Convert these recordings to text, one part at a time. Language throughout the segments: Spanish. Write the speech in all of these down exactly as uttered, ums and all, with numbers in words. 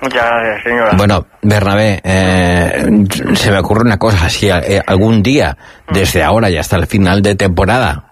Muchas gracias, señora. Bueno, Bernabé, eh, se me ocurre una cosa, si eh, algún día, desde ahora y hasta el final de temporada,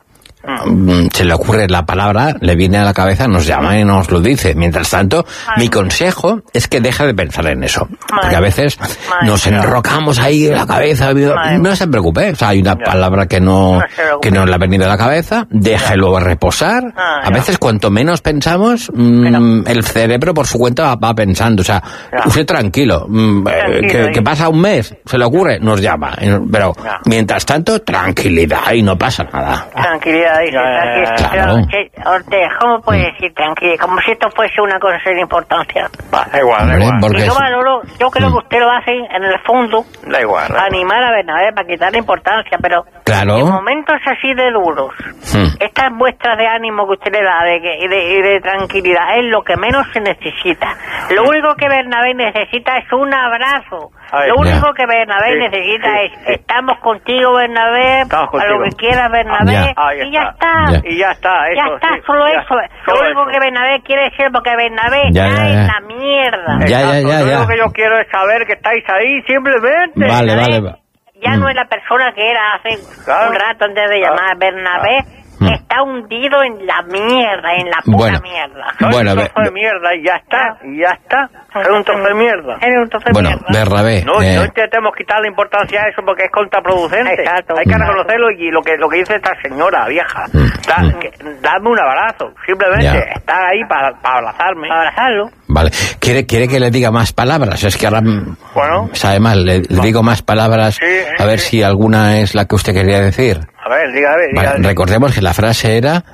mm. se le ocurre la palabra, le viene a la cabeza, nos llama y nos lo dice. Mientras tanto, Ay. mi consejo es que deje de pensar en eso. Madre. Porque a veces Madre. nos enrocamos ahí en la cabeza. Madre. No se preocupe, o sea, hay una ya. palabra que no, no que no le ha venido a la cabeza, déjelo ya. reposar. Ah, a veces, cuanto menos pensamos, mmm, el cerebro por su cuenta va, va pensando. O sea, ya. usted tranquilo, mmm, tranquilo que, que pasa un mes, se le ocurre, nos llama. Pero, ya. mientras tanto, tranquilidad y no pasa nada. Tranquilidad. Dice, ya, ya, claro. Ortega, ¿cómo puede decir tranquilo? Como si esto fuese una cosa sin importancia. Va, da igual, da igual. Y yo valoro, yo creo mm. que usted lo hace en el fondo, da igual, da animar igual. a Bernabé para quitarle importancia, pero claro. en momentos así de duros, mm. estas muestras de ánimo que usted le da de, y, de, y de tranquilidad es lo que menos se necesita. Lo único que Bernabé necesita es un abrazo. Ay, lo único ya. que Bernabé sí, necesita sí, es sí. estamos contigo, Bernabé, estamos a lo que quieras, Bernabé, ya. Ah, ya y ya está. está. Ya. Y ya está, eso, ya está, sí, solo ya. eso. Solo lo único eso. que Bernabé quiere decir, porque Bernabé ya, está ya, ya. en la mierda. Ya, ya, ya, Lo ya. único que yo quiero es saber que estáis ahí, simplemente. Vale, Bernabé vale. Ya mm. no es la persona que era hace claro. un rato antes de claro. llamar. Bernabé mm. está hundido en la mierda, en la puta bueno. mierda. Soy bueno, un trozo be, de mierda y ya está, y ya está. Soy un trozo de mierda. Eres un trozo de bueno, mierda. Bernabé. No, eh... no intentemos quitarle importancia a eso porque es contraproducente. Exacto. Hay que reconocerlo y lo que lo que dice esta señora vieja. Mm. Da, mm. que, dame un abrazo, simplemente ya. estar ahí para pa abrazarme. Para abrazarlo. Vale. ¿Quiere, ¿Quiere que le diga más palabras? Es que ahora bueno, sabe mal. Le, le digo más palabras sí, eh, a ver sí. si alguna es la que usted quería decir. A ver, dígame, dígame. Vale, recordemos que la frase era: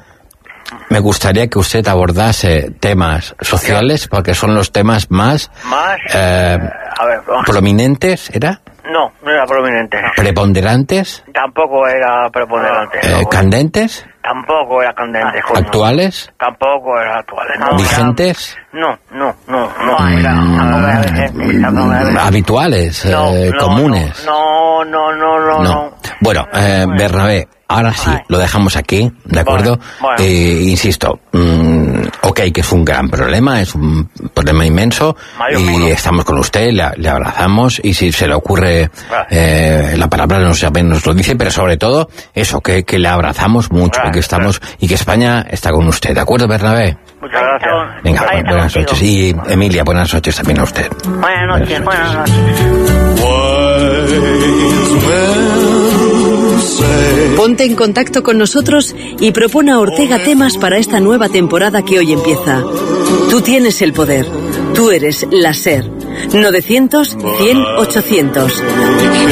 me gustaría que usted abordase temas sociales porque son los temas más, más eh, a ver, prominentes, ¿era? No, no era prominente. No. ¿Preponderantes? Tampoco era preponderante. Eh, no, ¿Candentes? Tampoco era candente. Joder, ¿Actuales? No. Tampoco era actuales. No, ¿Vigentes? No, no, no, no. Mm, era, no, no, no, no ¿habituales? no, Eh, no, ¿Comunes? No, no, no, no, no. no. Bueno, eh, Bernabé, ahora sí, Ay. lo dejamos aquí, ¿de acuerdo? Bueno, bueno. Eh, insisto, mmm, ok, que es un gran problema, es un problema inmenso, Mayor y uno. estamos con usted, le, le abrazamos, y si se le ocurre eh, la palabra, nos, nos lo dice, pero sobre todo, eso, que, que le abrazamos mucho, Gracias, que estamos, gracias. y que España está con usted, ¿de acuerdo, Bernabé? Muchas gracias. Venga, Ahí está buenas contigo. noches. Y Emilia, buenas noches también a usted. Buenas noches, buenas noches. Ponte en contacto con nosotros y propone a Ortega temas para esta nueva temporada que hoy empieza. Tú tienes el poder. Tú eres la SER. novecientos, cien, ochocientos.